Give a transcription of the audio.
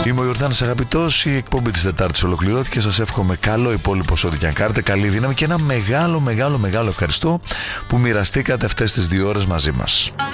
Είμαι ο Ιορδάνης αγαπητός, η εκπομπή της Τετάρτης ολοκληρώθηκε. Σας εύχομαι καλό υπόλοιπο ό,τι και αν κάνετε, καλή δύναμη και ένα μεγάλο ευχαριστώ που μοιραστήκατε αυτές τις 2 ώρες μαζί μας.